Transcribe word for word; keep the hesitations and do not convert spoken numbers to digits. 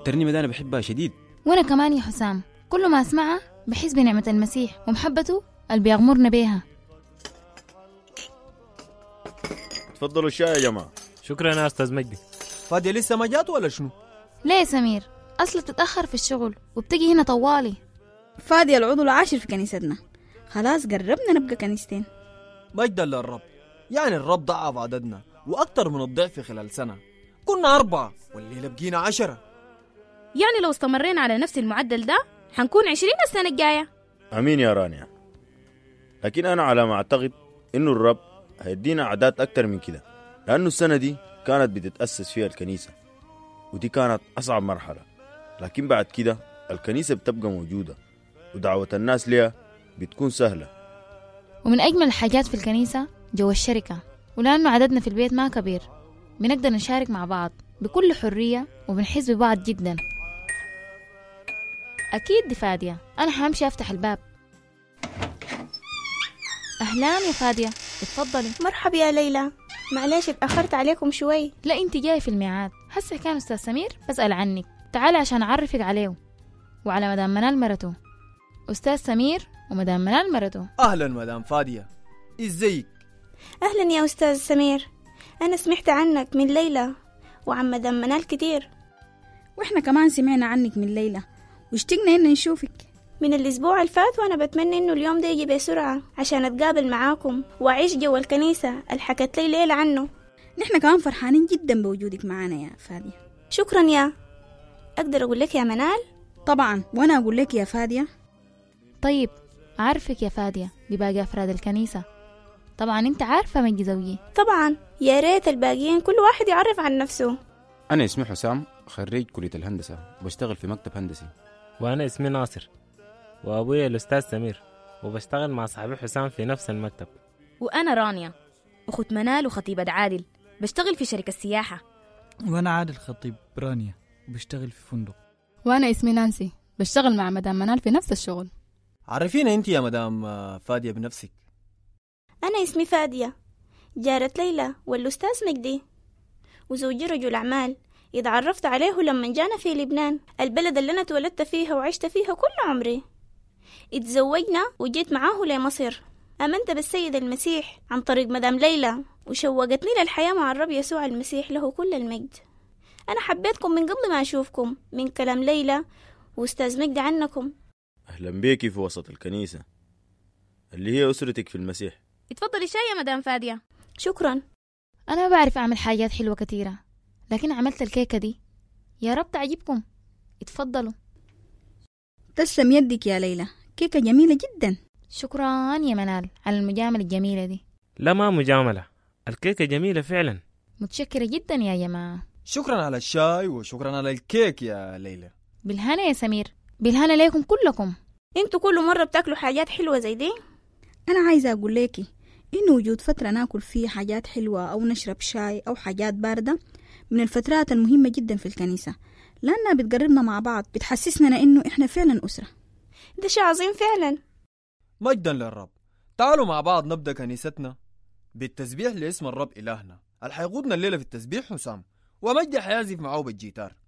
الترنيمة دي أنا بحبها شديد. وأنا كمان يا حسام، كل ما أسمعها بحس بنعمة المسيح ومحبته اللي بيغمرنا بيها. تفضلوا الشاي يا جماعة. شكرا يا أستاذ مجدي. فادية لسه ما جات ولا شنو؟ ليه يا سمير؟ أصلا بتتأخر في الشغل وبتجي هنا طوالي. فادية العضو العاشر في كنيستنا، خلاص قربنا نبقى كنيستين. مجدا للرب. يعني الرب ضعف عددنا وأكتر من الضعف خلال سنة، كنا أربعة والليلة بقينا عشرة. يعني لو استمرينا على نفس المعدل ده حنكون عشرين السنة الجاية. أمين يا رانيا. لكن أنا على ما أعتقد إنه الرب هيدينا أعداد أكتر من كده، لأنه السنة دي كانت بتتأسس فيها الكنيسة، ودي كانت أصعب مرحلة. لكن بعد كده الكنيسة بتبقى موجودة ودعوة الناس ليها بتكون سهلة. ومن أجمل الحاجات في الكنيسة جو الشركة، ولأنه عددنا في البيت ما كبير بنقدر نشارك مع بعض بكل حرية وبنحس ببعض جدا. أكيد دي فادية، أنا حامشي أفتح الباب. أهلا يا فادية، اتفضلي. مرحبا يا ليلى، معلش اتأخرت عليكم شوي. لا انت جاي في الميعاد. هسه كان أستاذ سمير بسأل عنك، تعالي عشان أعرفك عليه وعلى مدام منال مرته. أستاذ سمير ومدام منال مرته. أهلا مدام فادية، إزيك؟ أهلا يا أستاذ سمير، أنا سمعت عنك من ليلى وعن مدام منال كتير. وإحنا كمان سمعنا عنك من ليلى واشتقنا إن نشوفك من الأسبوع الفات، وأنا بتمنى إنه اليوم ده يجي بسرعة عشان أتقابل معاكم وأعيش جو الكنيسة اللي حكت لي ليلى عنه. نحن كمان فرحانين جدا بوجودك معنا يا فادية. شكرا. يا أقدر أقول لك يا منال؟ طبعا، وأنا أقول لك يا فادية. طيب أعرفك يا فادية بباقي أفراد الكنيسة. طبعا أنت عارفة مجدي زوجي. طبعا، يا ريت الباقيين كل واحد يعرف عن نفسه. أنا اسمي حسام، خريج كلية الهندسة وبشتغل في مكتب هندسي. وأنا اسمي ناصر، وأبويا الأستاذ سمير، وبشتغل مع صاحبي حسام في نفس المكتب. وأنا رانيا، أخت منال وخطيبة عادل، بشتغل في شركة السياحة. وأنا عادل خطيب رانيا وبشتغل في فندق. وأنا اسمي نانسي، بشتغل مع مدام منال في نفس الشغل. عرفينا أنت يا مدام فادية بنفسك. أنا اسمي فادية، جارة ليلى والأستاذ مجدي، وزوجي رجل أعمال اتعرفت عليه لما جانا في لبنان، البلد اللي أنا اتولدت فيها وعشت فيها كل عمري. اتزوجنا وجيت معاه لمصر. آمنت بالسيد المسيح عن طريق مدام ليلى وشوقتني للحياة مع الرب يسوع المسيح له كل المجد. أنا حبيتكم من قبل ما أشوفكم، من كلام ليلى وأستاذ مجدي عنكم. أهلا بيكي في وسط الكنيسة اللي هي أسرتك في المسيح. اتفضلي شاي يا مدام فادية. شكرا. أنا ما بعرف أعمل حاجات حلوة كتيرة، لكن عملت الكيكة دي، يا رب تعجبكم. اتفضلوا. تسلم يدك يا ليلى، كيكة جميلة جدا. شكرا يا منال على المجاملة الجميلة دي. لا ما مجاملة، الكيكة جميلة فعلا. متشكرة جدا يا جماعة. شكرا على الشاي وشكرا على الكيك يا ليلى. بالهنا يا سمير، بالهنا ليكم كلكم. انتوا كل مرة بتاكلوا حاجات حلوة زي دي. أنا عايزة أقول لكي إنه وجود فترة ناكل فيه حاجات حلوة أو نشرب شاي أو حاجات باردة من الفترات المهمة جدا في الكنيسة، لأنها بتقربنا مع بعض، بتحسسنا إنه إحنا فعلا أسرة. ده شيء عظيم فعلا. مجدا للرب. تعالوا مع بعض نبدأ كنيستنا بالتسبيح لاسم الرب إلهنا. اللي حيقودنا الليلة في التسبيح حسام، ومجدي حيعزف معه بالجيتار.